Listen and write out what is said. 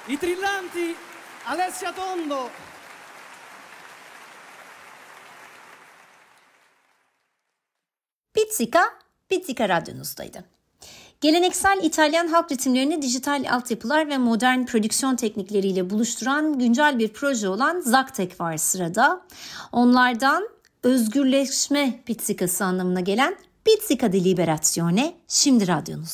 I trillanti Alessia Tondo. Pizzica radyonuzdaydı. Geleneksel İtalyan halk ritimlerini dijital altyapılar ve modern prodüksiyon teknikleriyle buluşturan güncel bir proje olan Zaktek var sırada. Onlardan özgürleşme pizzicası anlamına gelen Pizzica di Liberazione şimdi radyonuzda.